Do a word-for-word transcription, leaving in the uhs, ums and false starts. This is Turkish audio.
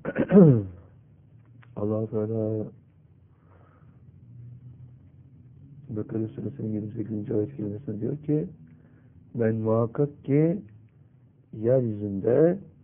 Allah Teala Bakara Suresinin yirmi sekizinci ayet kelimesinde diyor ki ben muhakkak ki yeryüzünde